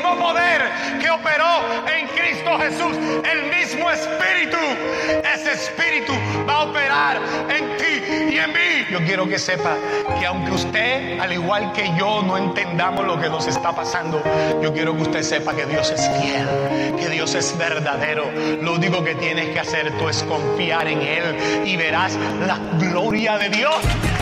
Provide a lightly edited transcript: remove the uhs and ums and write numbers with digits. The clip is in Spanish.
mismo poder que operó en Cristo Jesús, el mismo Espíritu, ese Espíritu va a operar en ti y en mí. Yo quiero que sepa que aunque usted, al igual que yo, no entendamos lo que nos está pasando, yo quiero que usted sepa que Dios es fiel, que Dios es verdadero. Lo único que tienes que hacer tú es confiar en Él y verás la gloria de Dios.